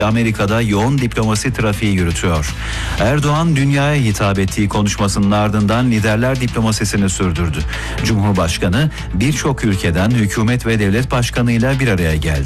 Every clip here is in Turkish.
Amerika'da yoğun diplomasi trafiği yürütüyor. Erdoğan dünyaya hitap ettiği konuşmasının ardından liderler diplomasisini sürdürdü. Cumhurbaşkanı birçok ülkeden hükümet ve devlet başkanıyla bir araya geldi.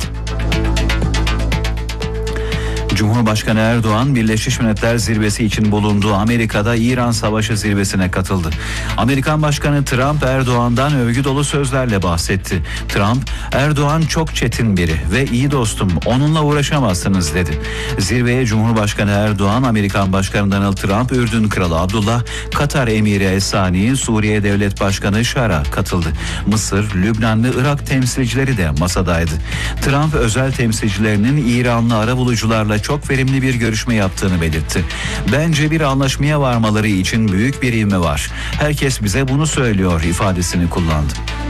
Cumhurbaşkanı Erdoğan, Birleşmiş Milletler Zirvesi için bulunduğu Amerika'da İran Savaşı zirvesine katıldı. Amerikan Başkanı Trump, Erdoğan'dan övgü dolu sözlerle bahsetti. Trump, Erdoğan çok çetin biri ve iyi dostum, onunla uğraşamazsınız dedi. Zirveye Cumhurbaşkanı Erdoğan, Amerikan Başkanı Donald Trump, Ürdün Kralı Abdullah, Katar Emiri Es-Sani, Suriye Devlet Başkanı Şara katıldı. Mısır, Lübnan ve Irak temsilcileri de masadaydı. Trump, özel temsilcilerinin İranlı arabulucularla çok verimli bir görüşme yaptığını belirtti. Bence bir anlaşmaya varmaları için büyük bir ivme var. Herkes bize bunu söylüyor ifadesini kullandı.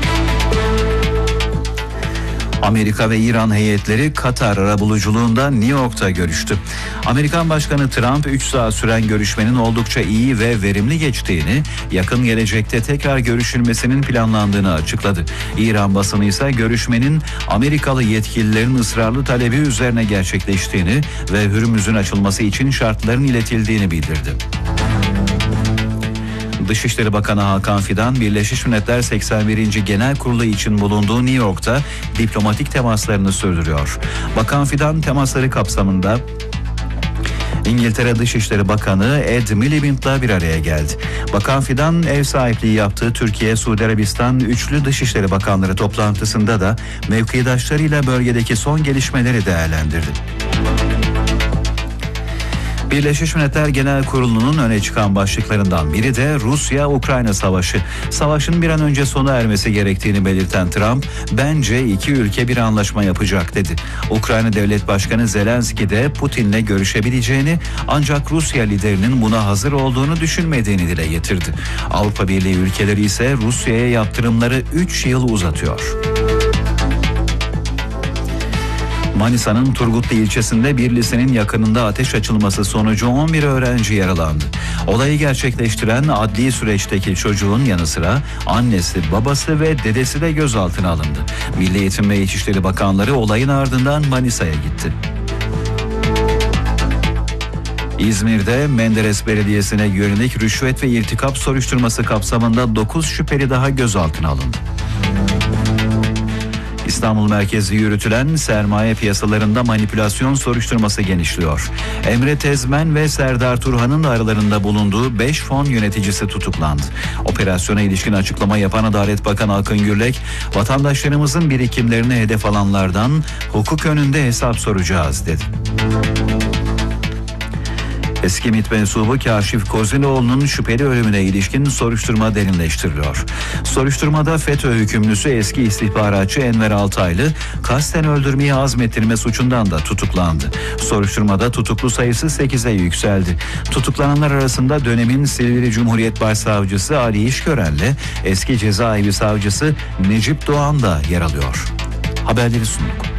Amerika ve İran heyetleri Katar arabuluculuğunda New York'ta görüştü. Amerikan Başkanı Trump 3 saat süren görüşmenin oldukça iyi ve verimli geçtiğini, yakın gelecekte tekrar görüşülmesinin planlandığını açıkladı. İran basını ise görüşmenin Amerikalı yetkililerin ısrarlı talebi üzerine gerçekleştiğini ve Hürmüz'ün açılması için şartların iletildiğini bildirdi. Dışişleri Bakanı Hakan Fidan, Birleşmiş Milletler 81. Genel Kurulu için bulunduğu New York'ta diplomatik temaslarını sürdürüyor. Bakan Fidan temasları kapsamında İngiltere Dışişleri Bakanı Ed Miliband'la bir araya geldi. Bakan Fidan, ev sahipliği yaptığı Türkiye-Suudi Arabistan Üçlü Dışişleri Bakanları toplantısında da mevkidaşlarıyla bölgedeki son gelişmeleri değerlendirdi. Birleşmiş Milletler Genel Kurulu'nun öne çıkan başlıklarından biri de Rusya-Ukrayna savaşı. Savaşın bir an önce sona ermesi gerektiğini belirten Trump, bence iki ülke bir anlaşma yapacak dedi. Ukrayna Devlet Başkanı Zelenski de Putin'le görüşebileceğini, ancak Rusya liderinin buna hazır olduğunu düşünmediğini dile getirdi. Avrupa Birliği ülkeleri ise Rusya'ya yaptırımları 3 yıl uzatıyor. Manisa'nın Turgutlu ilçesinde bir lisenin yakınında ateş açılması sonucu 11 öğrenci yaralandı. Olayı gerçekleştiren adli süreçteki çocuğun yanı sıra annesi, babası ve dedesi de gözaltına alındı. Milli Eğitim ve İçişleri Bakanları olayın ardından Manisa'ya gitti. İzmir'de Menderes Belediyesi'ne yönelik rüşvet ve irtikap soruşturması kapsamında 9 şüpheli daha gözaltına alındı. İstanbul merkezli yürütülen sermaye piyasalarında manipülasyon soruşturması genişliyor. Emre Tezmen ve Serdar Turhan'ın da aralarında bulunduğu 5 fon yöneticisi tutuklandı. Operasyona ilişkin açıklama yapan Adalet Bakanı Akın Gürlek, vatandaşlarımızın birikimlerini hedef alanlardan hukuk önünde hesap soracağız dedi. Eski MİT mensubu Kaşif Koziloğlu'nun şüpheli ölümüne ilişkin soruşturma derinleştiriliyor. Soruşturmada FETÖ hükümlüsü eski istihbaratçı Enver Altaylı kasten öldürmeyi azmettirme suçundan da tutuklandı. Soruşturmada tutuklu sayısı 8'e yükseldi. Tutuklananlar arasında dönemin Silivri Cumhuriyet Başsavcısı Ali İşgören'le eski cezaevi savcısı Necip Doğan da yer alıyor. Haberleri sunduk.